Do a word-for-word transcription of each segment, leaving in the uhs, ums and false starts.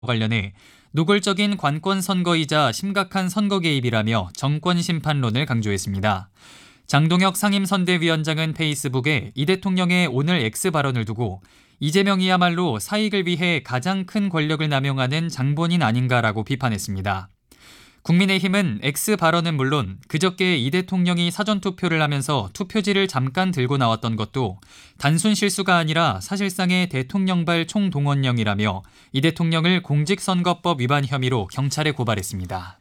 관련해 노골적인 관권 선거이자 심각한 선거 개입이라며 정권 심판론을 강조했습니다. 장동혁 상임선대위원장은 페이스북에 이 대통령의 오늘 X 발언을 두고 이재명이야말로 사익을 위해 가장 큰 권력을 남용하는 장본인 아닌가라고 비판했습니다. 국민의힘은 X 발언은 물론 그저께 이 대통령이 사전투표를 하면서 투표지를 잠깐 들고 나왔던 것도 단순 실수가 아니라 사실상의 대통령발 총동원령이라며 이 대통령을 공직선거법 위반 혐의로 경찰에 고발했습니다.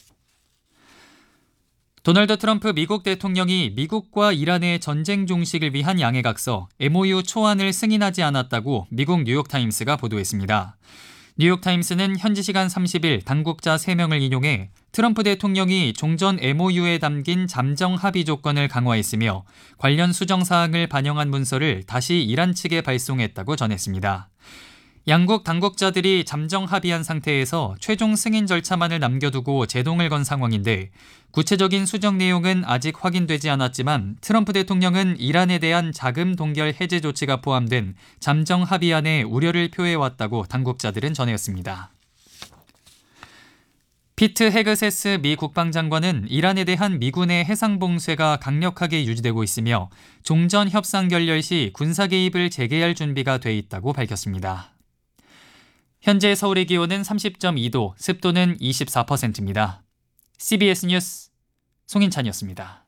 도널드 트럼프 미국 대통령이 미국과 이란의 전쟁 종식을 위한 양해각서 엠오유 초안을 승인하지 않았다고 미국 뉴욕타임스가 보도했습니다. 뉴욕타임스는 현지 시간 삼십 일 당국자 세 명을 인용해 트럼프 대통령이 종전 엠오유에 담긴 잠정 합의 조건을 강화했으며 관련 수정 사항을 반영한 문서를 다시 이란 측에 발송했다고 전했습니다. 양국 당국자들이 잠정 합의한 상태에서 최종 승인 절차만을 남겨두고 제동을 건 상황인데 구체적인 수정 내용은 아직 확인되지 않았지만 트럼프 대통령은 이란에 대한 자금 동결 해제 조치가 포함된 잠정 합의안에 우려를 표해왔다고 당국자들은 전했습니다. 피트 헤그세스 미 국방장관은 이란에 대한 미군의 해상 봉쇄가 강력하게 유지되고 있으며 종전 협상 결렬 시 군사 개입을 재개할 준비가 돼 있다고 밝혔습니다. 현재 서울의 기온은 삼십 점 이 도, 습도는 이십사 퍼센트입니다. 씨비에스 뉴스 송인찬이었습니다.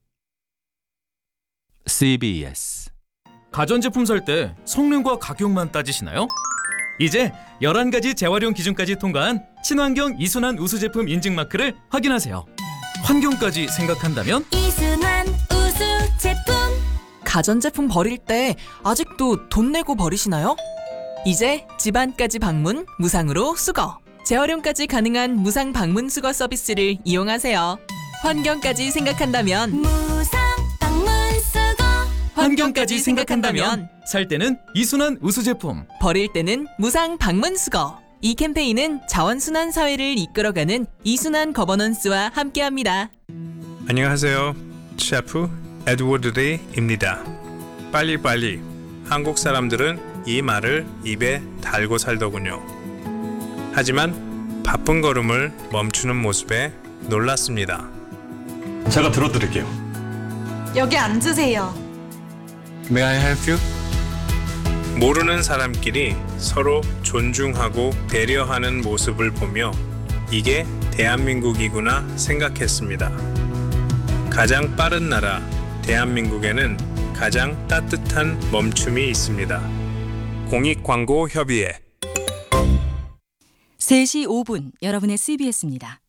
씨비에스 가전제품 살 때 성능과 가격만 따지시나요? 이제 열한 가지 재활용 기준까지 통과한 친환경 이순환 우수 제품 인증 마크를 확인하세요. 환경까지 생각한다면 이순환 우수 제품. 가전제품 버릴 때 아직도 돈 내고 버리시나요? 이제 집안까지 방문, 무상으로 수거. 재활용까지 가능한 무상 방문 수거 서비스를 이용하세요. 환경까지 생각한다면 무상 방문 수거. 환경까지 생각한다면 살 때는 이순환 우수 제품, 버릴 때는 무상 방문 수거. 이 캠페인은 자원순환 사회를 이끌어가는 이순환 거버넌스와 함께합니다. 안녕하세요. 셰프 에드워드 리입니다. 빨리빨리. 한국 사람들은 이 말을 입에 달고 살더군요. 하지만 바쁜 걸음을 멈추는 모습에 놀랐습니다. 제가 들어드릴게요. 여기 앉으세요. May I help you? 모르는 사람끼리 서로 존중하고 배려하는 모습을 보며 이게 대한민국이구나 생각했습니다. 가장 빠른 나라 대한민국에는 가장 따뜻한 멈춤이 있습니다. 공익광고협의회 세 시 오 분 여러분의 씨비에스입니다.